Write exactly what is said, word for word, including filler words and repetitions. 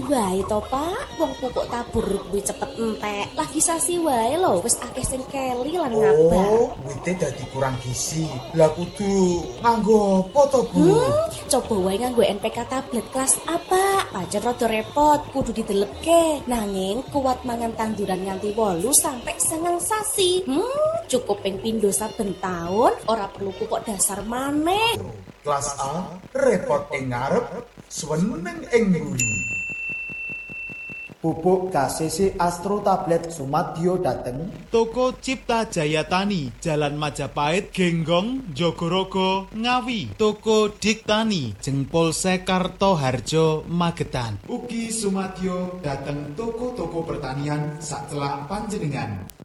Wae to, Pak. Wong pupuk tabur kuwi cepet entek. Lagi sasi wae lho, wis akeh sing keli lan ngabar. Oh, wite dadi kurang gizi. Lah kudu nganggo apa to, Bu? Hmm, coba wae nganggo N P K tablet kelas apa? Pancen rada repot, kudu didelepke. Nanging kuat mangan tanduran nganti wolu sampai seneng sasi. Hmm, cukup ping pindho saben taun, ora perlu pupuk dasar maneh. Kelas A repot ing ngarep, suweneng ing mburi. Pupuk K C C Astro Tablet Sumadyo dateng Toko Cipta Jaya Tani, Jalan Majapahit, Genggong, Jogorogo, Ngawi. Toko Diktani, Jengpol Sekarto Harjo, Magetan. Ugi Sumadyo dateng toko-toko pertanian sacelak panjenengan.